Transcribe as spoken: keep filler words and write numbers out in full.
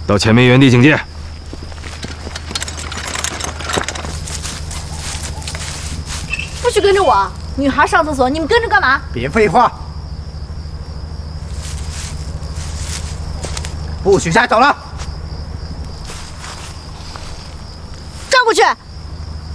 到前面原地警戒。 不许跟着我！女孩上厕所，你们跟着干嘛？ 别废话，不许瞎走了！ 站过去！